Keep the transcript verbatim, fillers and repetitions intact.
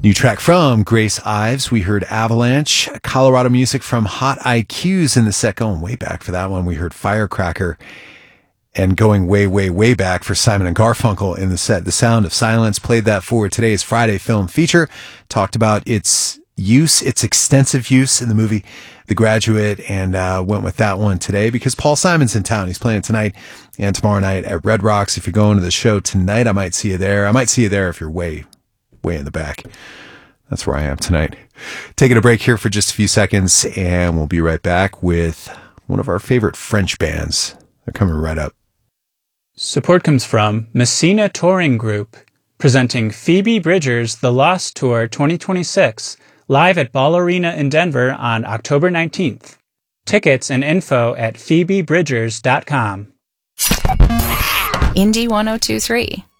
New track from Grace Ives. We heard Avalanche. Colorado music from Hot I Qs in the set. Going way back for that one. We heard Firecracker. And going way, way, way back for Simon and Garfunkel in the set. The Sound of Silence. Played that for today's Friday film feature. Talked about its use, its extensive use in the movie The Graduate, and uh, went with that one today because Paul Simon's in town. He's playing tonight and tomorrow night at Red Rocks. If you're going to the show tonight, I might see you there. I might see you there if you're way way in the back. That's where I am tonight. Taking a break here for just a few seconds, and we'll be right back with one of our favorite French bands. They're coming right up. Support comes from Messina Touring Group, presenting Phoebe Bridgers' The Lost Tour twenty twenty-six, live at Ball Arena in Denver on October nineteenth. Tickets and info at phoebe bridgers dot com. Indie one oh two three.